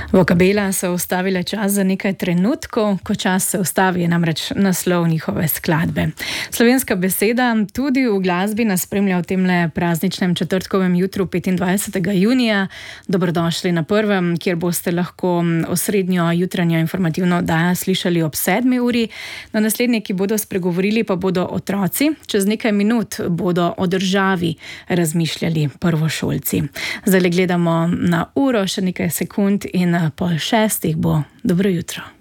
Vokabela so ustavile čas za nekaj trenutkov, ko čas se ustavi, je namreč naslov njihove skladbe. Slovenska beseda tudi v glasbi nas spremlja v temle prazničnem četrtkovem jutru 25. junija. Dobrodošli na Prvem, kjer boste lahko osrednjo jutranjo informativno oddajo slišali ob 7. uri. Na naslednji, ki bodo spregovorili, pa bodo otroci. Čez nekaj minut bodo o državi razmišljali prvošolci. Zdaj gledamo na uro, še nekaj sekund in 5:30 bo. Dobro jutro.